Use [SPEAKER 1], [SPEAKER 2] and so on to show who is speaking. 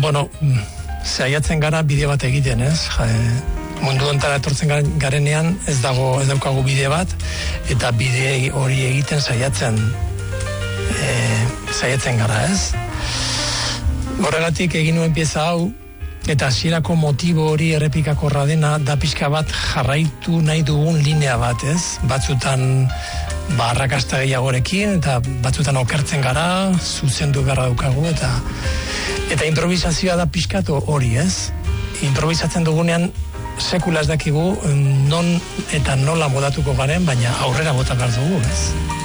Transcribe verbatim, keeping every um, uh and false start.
[SPEAKER 1] bueno, saiatzen gara bide bat egiten, ez? Ja, mundu ontara etortzen garenean ez dago ez daukagu bide bat, eta bide hori egiten saiatzen e, saiatzen gara, ez? Horregatik egin nuen pieza hau, eta hasierako motibo hori errepikakorra dena da pixka bat jarraitu nahi dugun linea bat, ez? Batzutan ba, arrakasta gehiagorekin, eta batzutan okertzen gara, zuzendu beharra daukagu, eta eta improvisazioa da pixkatu hori, ez? Improvisatzen dugunean sekula ez dakigu non eta nola modatuko garen, baina aurrera bota behar dugu, ez?